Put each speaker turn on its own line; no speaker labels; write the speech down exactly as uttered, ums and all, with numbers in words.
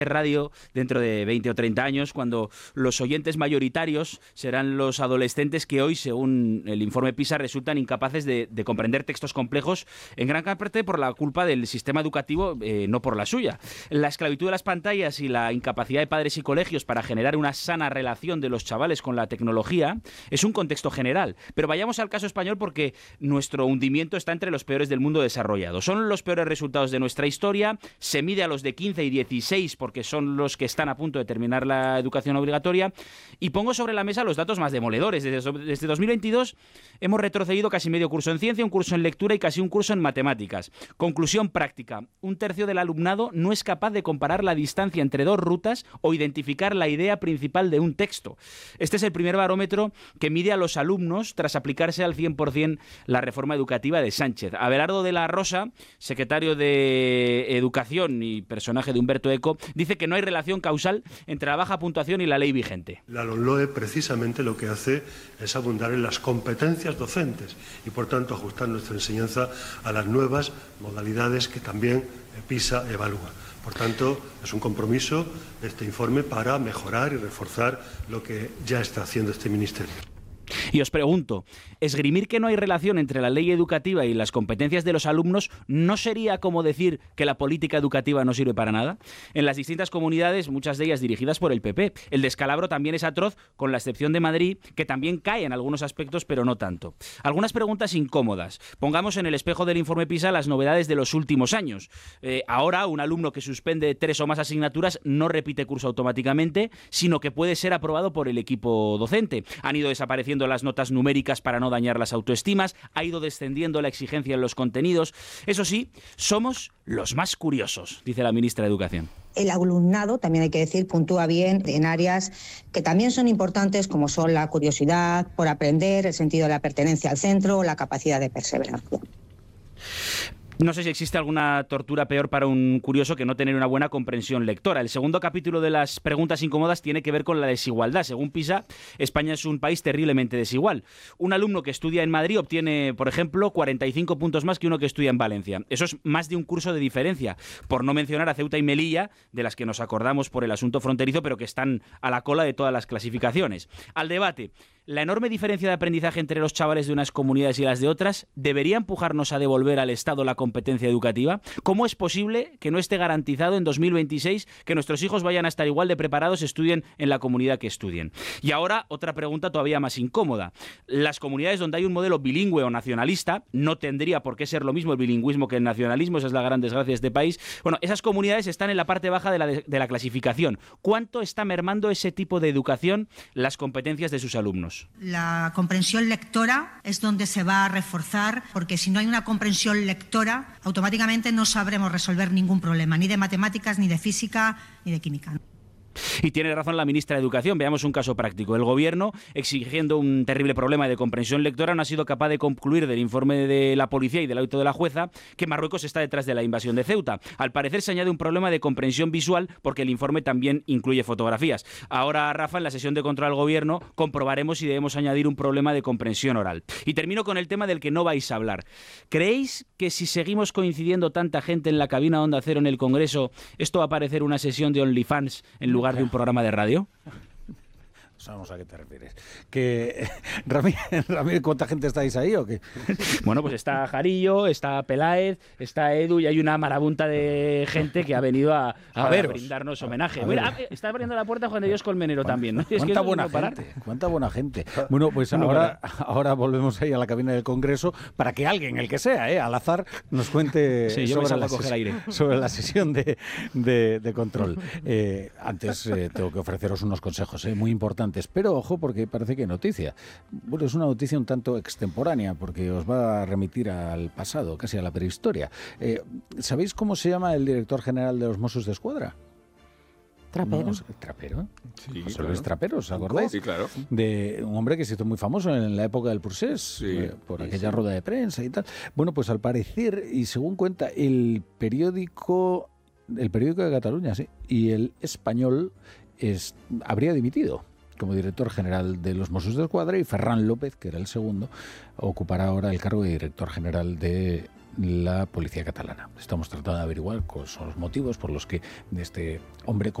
radio dentro de veinte o treinta años, cuando los oyentes mayoritarios serán los adolescentes que hoy, según el informe PISA, resultan incapaces de, de comprender textos complejos, en gran parte por la culpa del sistema educativo, eh, no por la suya. La esclavitud de las pantallas y la incapacidad de padres y colegios para generar una sana relación de los chavales con la tecnología es un contexto general. Pero vayamos al caso español, porque nuestro hundimiento está entre los peores del mundo desarrollado. Son los peores resultados de nuestra historia. Se mide a los de quince y dieciséis porque que son los que están a punto de terminar la educación obligatoria, y pongo sobre la mesa los datos más demoledores. Desde, desde dos mil veintidós hemos retrocedido casi medio curso en ciencia, un curso en lectura y casi un curso en matemáticas. Conclusión práctica: un tercio del alumnado no es capaz de comparar la distancia entre dos rutas o identificar la idea principal de un texto. Este es el primer barómetro que mide a los alumnos tras aplicarse al cien por cien la reforma educativa de Sánchez. Abelardo de la Rosa, secretario de Educación y personaje de Humberto Eco, dice que no hay relación causal entre la baja puntuación y la ley vigente.
La LOMLOE precisamente lo que hace es abundar en las competencias docentes y, por tanto, ajustar nuestra enseñanza a las nuevas modalidades que también PISA evalúa. Por tanto, es un compromiso este informe para mejorar y reforzar lo que ya está haciendo este Ministerio.
Y os pregunto, ¿esgrimir que no hay relación entre la ley educativa y las competencias de los alumnos no sería como decir que la política educativa no sirve para nada? En las distintas comunidades, muchas de ellas dirigidas por el P P, el descalabro también es atroz, con la excepción de Madrid, que también cae en algunos aspectos, pero no tanto. Algunas preguntas incómodas. Pongamos en el espejo del informe PISA las novedades de los últimos años. Eh, ahora, un alumno que suspende tres o más asignaturas no repite curso automáticamente, sino que puede ser aprobado por el equipo docente. Han ido desapareciendo las notas numéricas para no dañar las autoestimas, ha ido descendiendo la exigencia en los contenidos. Eso sí, somos los más curiosos, dice la ministra de Educación.
El alumnado, también hay que decir, puntúa bien en áreas que también son importantes, como son la curiosidad por aprender, el sentido de la pertenencia al centro o la capacidad de perseverancia.
No sé si existe alguna tortura peor para un curioso que no tener una buena comprensión lectora. El segundo capítulo de las preguntas incómodas tiene que ver con la desigualdad. Según PISA, España es un país terriblemente desigual. Un alumno que estudia en Madrid obtiene, por ejemplo, cuarenta y cinco puntos más que uno que estudia en Valencia. Eso es más de un curso de diferencia, por no mencionar a Ceuta y Melilla, de las que nos acordamos por el asunto fronterizo, pero que están a la cola de todas las clasificaciones. Al debate. ¿La enorme diferencia de aprendizaje entre los chavales de unas comunidades y las de otras debería empujarnos a devolver al Estado la competencia educativa? ¿Cómo es posible que no esté garantizado en dos mil veintiséis que nuestros hijos vayan a estar igual de preparados, estudien en la comunidad que estudien? Y ahora, otra pregunta todavía más incómoda. Las comunidades donde hay un modelo bilingüe o nacionalista, no tendría por qué ser lo mismo el bilingüismo que el nacionalismo, esa es la gran desgracia de este país. Bueno, esas comunidades están en la parte baja de la, de, de la clasificación. ¿Cuánto está mermando ese tipo de educación las competencias de sus alumnos?
La comprensión lectora es donde se va a reforzar, porque si no hay una comprensión lectora, automáticamente no sabremos resolver ningún problema, ni de matemáticas, ni de física, ni de química.
Y tiene razón la ministra de Educación. Veamos un caso práctico. El Gobierno, exigiendo un terrible problema de comprensión lectora, no ha sido capaz de concluir del informe de la policía y del auto de la jueza que Marruecos está detrás de la invasión de Ceuta. Al parecer se añade un problema de comprensión visual porque el informe también incluye fotografías. Ahora, Rafa, en la sesión de control al Gobierno, comprobaremos si debemos añadir un problema de comprensión oral. Y termino con el tema del que no vais a hablar. ¿Creéis que si seguimos coincidiendo tanta gente en la cabina Onda Cero en el Congreso, esto va a parecer una sesión de OnlyFans en lugar de un programa de radio?
Sabemos a qué te refieres. Que Ramírez, Ramírez, ¿cuánta gente estáis ahí o qué?
Bueno, pues está Jarillo, está Peláez, está Edu y hay una marabunta de gente que ha venido a, a, a brindarnos homenaje. Mira, está abriendo la puerta Juan de Dios Colmenero también, ¿no?
¿Cuánta,
es que
buena gente, ¿Cuánta buena gente? Bueno, pues ahora, ahora volvemos ahí a la cabina del Congreso para que alguien, el que sea, ¿eh? al azar, nos cuente
sí,
sobre, la
a coger aire.
sobre la sesión de, de, de control. Eh, antes eh, tengo que ofreceros unos consejos eh, muy importantes. Pero ojo, porque parece que hay noticia. Bueno, es una noticia un tanto extemporánea, porque os va a remitir al pasado, casi a la prehistoria. Eh, ¿Sabéis cómo se llama el director general de los Mossos de Escuadra?
Trapero.
No, ¿Trapero?
Sí,
José
claro.
Luis Trapero, ¿os acordáis?
Sí, claro.
De un hombre que se hizo muy famoso en la época del Procés,
sí,
eh, por
sí,
aquella
sí.
rueda de prensa y tal. Bueno, pues al parecer, y según cuenta el periódico, el periódico de Cataluña, sí, y el Español es, habría dimitido como director general de los Mossos de Escuadra, y Ferran López, que era el segundo, ocupará ahora el cargo de director general de la policía catalana. Estamos tratando de averiguar cuáles son los motivos por los que este hombre